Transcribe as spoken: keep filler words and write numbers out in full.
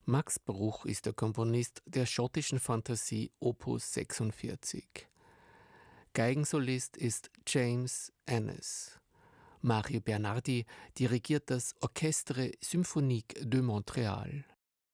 Max Bruch ist der Komponist der schottischen Fantasie Opus sechsundvierzig. Geigensolist ist James Ennis. Mario Bernardi dirigiert das Orchestre Symphonique de Montréal.